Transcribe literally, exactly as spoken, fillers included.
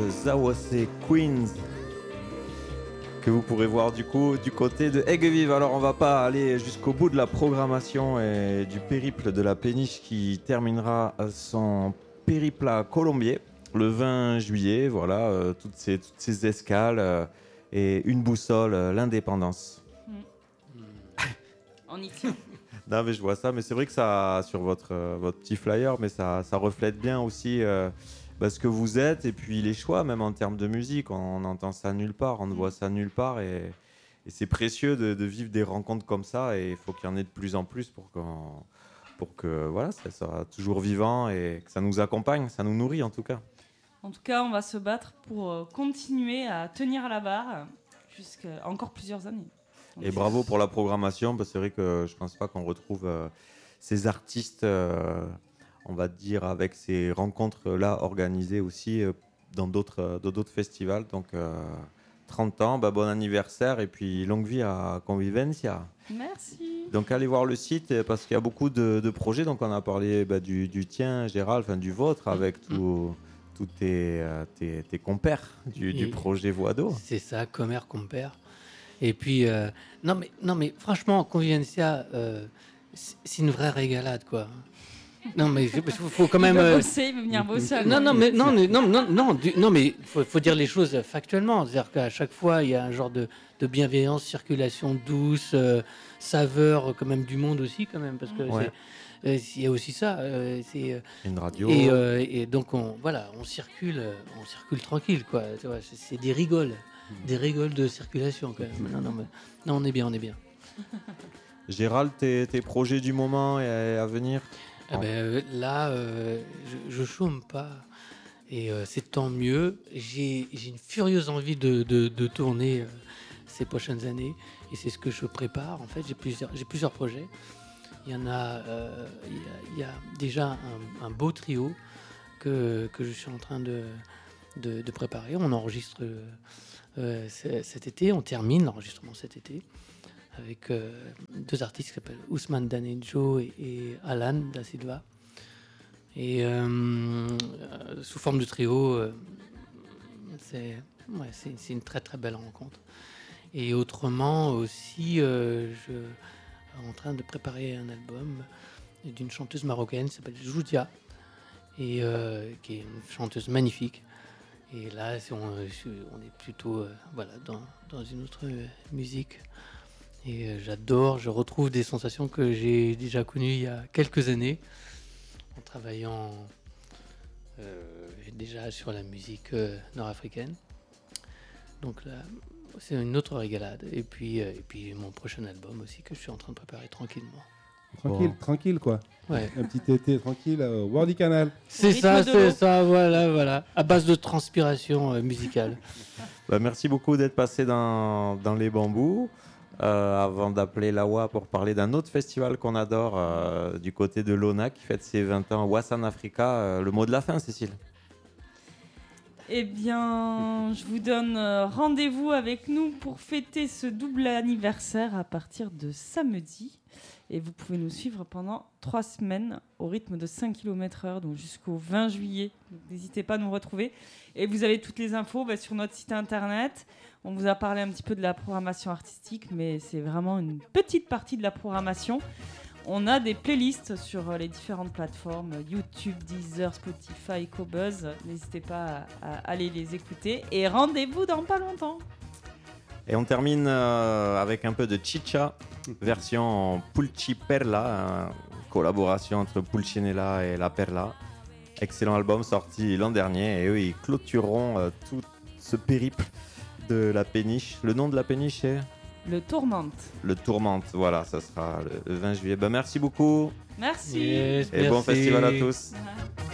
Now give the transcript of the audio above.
Zawase Queens que vous pourrez voir du coup du côté de Aigues-Vives. Alors on va pas aller jusqu'au bout de la programmation et du périple de la péniche qui terminera son périple à Colombier le vingt juillet. Voilà, euh, toutes, ces, toutes ces escales euh, et une boussole, euh, l'indépendance. Mmh. On y tient. Non mais je vois ça, mais c'est vrai que ça, sur votre, euh, votre petit flyer, mais ça, ça reflète bien aussi euh, bah, ce que vous êtes et puis les choix, même en termes de musique. On n'entend ça nulle part, on ne voit ça nulle part et, et c'est précieux de, de vivre des rencontres comme ça et il faut qu'il y en ait de plus en plus pour, qu'on, pour que voilà, ça soit toujours vivant et que ça nous accompagne, ça nous nourrit en tout cas. En tout cas, on va se battre pour continuer à tenir la barre jusqu'à encore plusieurs années. Donc, et bravo pour la programmation, parce que c'est vrai que je pense pas qu'on retrouve euh, ces artistes, euh, on va dire, avec ces rencontres-là organisées aussi euh, dans, d'autres, euh, dans d'autres festivals. Donc euh, trente ans, bah, bon anniversaire et puis longue vie à Convivencia. Merci. Donc allez voir le site parce qu'il y a beaucoup de, de projets. Donc on a parlé bah, du, du tien, Gérald, enfin du vôtre, avec tout... tous tes, euh, tes, tes compères du, du projet Voix d'eau. C'est ça, Commère, compère. Et puis, euh, non, mais, non, mais franchement, Convivencia, euh, c'est, c'est une vraie régalade, quoi. Non, mais il faut quand même. Il veut bosser, il veut venir bosser. Non, non, mais non, non, non, non, du, non, mais faut, faut dire les choses factuellement. C'est-à-dire qu'à chaque fois, il y a un genre de, de bienveillance, circulation douce, euh, saveur, quand même du monde aussi, quand même, parce que ouais. c'est, euh, il y a aussi ça. Euh, c'est une radio. Et, euh, et donc, on, voilà, on circule, on circule tranquille, quoi. Tu vois, c'est, c'est des rigoles. Des rigoles de circulation quand même. Non, non, mais, non, on est bien, on est bien. Gérald, tes, tes projets du moment et à, à venir? Ah ben, euh, là, euh, je, je chôme pas. Et euh, c'est tant mieux. J'ai, j'ai une furieuse envie de, de, de tourner euh, ces prochaines années. Et c'est ce que je prépare. En fait, j'ai plusieurs, j'ai plusieurs projets. Il y en a, euh, il y a, il y a déjà un, un beau trio que, que je suis en train de, de, de préparer. On enregistre... Euh, cet été, on termine l'enregistrement cet été avec euh, deux artistes qui s'appellent Ousmane Danejo et, et Alan da Silva et euh, euh, sous forme de trio euh, c'est, ouais, c'est, c'est une très très belle rencontre. Et autrement aussi euh, je suis en train de préparer un album d'une chanteuse marocaine qui s'appelle Joudia et euh, qui est une chanteuse magnifique. Et là, on, on est plutôt euh, voilà, dans, dans une autre musique. Et euh, j'adore, je retrouve des sensations que j'ai déjà connues il y a quelques années, en travaillant euh, déjà sur la musique euh, nord-africaine. Donc là, c'est une autre régalade. Et puis, euh, et puis mon prochain album aussi que je suis en train de préparer tranquillement. Tranquille, bon. tranquille quoi. Ouais. Un petit été tranquille au bord du canal. C'est ça, c'est ça, voilà, voilà. À base de transpiration euh, musicale. Bah, merci beaucoup d'être passé dans, dans les bambous. Euh, avant d'appeler Lawa pour parler d'un autre festival qu'on adore euh, du côté de l'O N A qui fête ses vingt ans, Wassan Africa. Euh, le mot de la fin, Cécile. Eh bien, je vous donne rendez-vous avec nous pour fêter ce double anniversaire à partir de samedi. Et vous pouvez nous suivre pendant trois semaines au rythme de cinq kilomètres heure, donc jusqu'au vingt juillet. Donc, n'hésitez pas à nous retrouver. Et vous avez toutes les infos bah, sur notre site internet. On vous a parlé un petit peu de la programmation artistique, mais c'est vraiment une petite partie de la programmation. On a des playlists sur les différentes plateformes, YouTube, Deezer, Spotify, Qobuz. N'hésitez pas à, à aller les écouter. Et rendez-vous dans pas longtemps. Et on termine euh, avec un peu de chicha, version Pulci Perla, hein, collaboration entre Pulcinella et La Perla. Excellent album sorti l'an dernier et eux ils clôtureront euh, tout ce périple de la péniche. Le nom de la péniche est Le Tourmente. Le Tourmente, voilà, ça sera le vingt juillet. Ben, merci beaucoup. Merci. Yes, et merci. bon festival à tous. Uh-huh.